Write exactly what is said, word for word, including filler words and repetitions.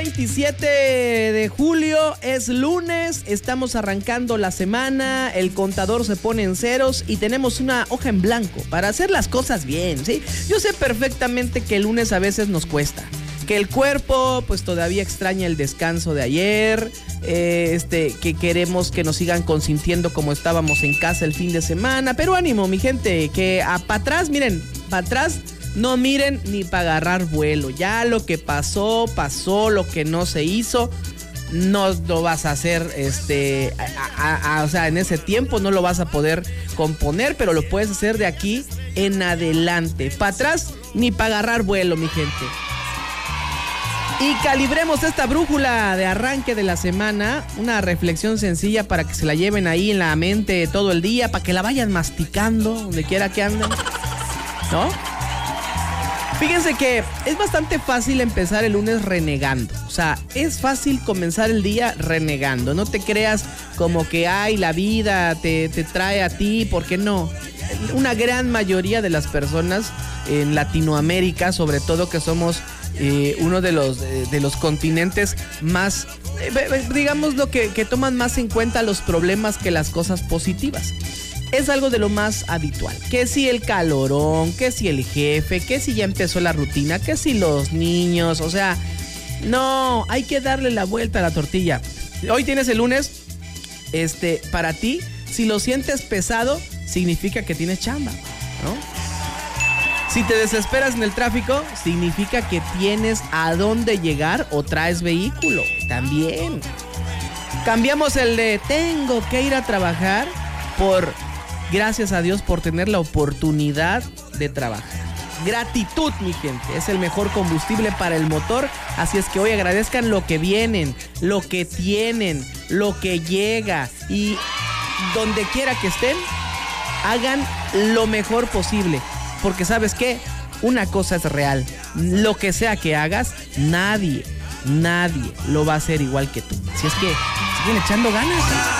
veintisiete de julio, es lunes, estamos arrancando la semana, el contador se pone en ceros y tenemos una hoja en blanco para hacer las cosas bien, ¿sí? Yo sé perfectamente que el lunes a veces nos cuesta, que el cuerpo pues todavía extraña el descanso de ayer, eh, este, que queremos que nos sigan consintiendo como estábamos en casa el fin de semana, pero ánimo mi gente, que para atrás, miren, para atrás no miren ni para agarrar vuelo. Ya lo que pasó, pasó, lo que no se hizo, no lo vas a hacer, este, a, a, a, o sea, en ese tiempo no lo vas a poder componer, pero lo puedes hacer de aquí en adelante. Para atrás ni para agarrar vuelo, mi gente. Y calibremos esta brújula de arranque de la semana, una reflexión sencilla para que se la lleven ahí en la mente todo el día, para que la vayan masticando donde quiera que anden, ¿no? Fíjense que es bastante fácil empezar el lunes renegando. O sea, es fácil comenzar el día renegando. No te creas como que, ay, la vida te, te trae a ti, ¿por qué no? Una gran mayoría de las personas en Latinoamérica, sobre todo que somos eh, uno de los, de, de los continentes más, eh, digamos, lo que, que toman más en cuenta los problemas que las cosas positivas. Es algo de lo más habitual, que si el calorón, que si el jefe, que si ya empezó la rutina, que si los niños, o sea, no, hay que darle la vuelta a la tortilla. Hoy tienes el lunes, este, para ti, si lo sientes pesado, significa que tienes chamba, ¿no? Si te desesperas en el tráfico, significa que tienes a dónde llegar o traes vehículo, también. Cambiamos el de tengo que ir a trabajar por gracias a Dios por tener la oportunidad de trabajar. Gratitud, mi gente, es el mejor combustible para el motor. Así es que hoy agradezcan lo que vienen, lo que tienen, lo que llega. Y donde quiera que estén, hagan lo mejor posible. Porque ¿sabes qué? Una cosa es real. Lo que sea que hagas, nadie, nadie lo va a hacer igual que tú. Así es que siguen echando ganas.